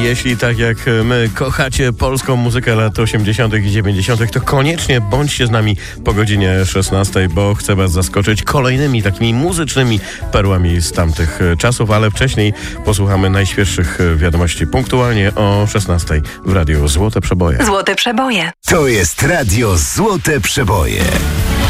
jeśli tak jak my kochacie polską muzykę lat 80. i 90., to koniecznie bądźcie z nami po godzinie 16, bo chcę was zaskoczyć kolejnymi takimi muzycznymi perłami z tamtych czasów, ale wcześniej posłuchamy najświeższych wiadomości punktualnie o 16 w Radiu Złote Przeboje. Złote Przeboje. To jest Radio Złote Przeboje.